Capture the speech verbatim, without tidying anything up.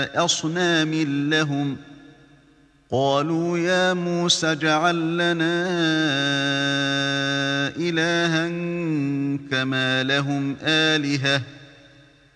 أصنام لهم قالوا يا موسى اجعل لنا إلها كما لهم آلهة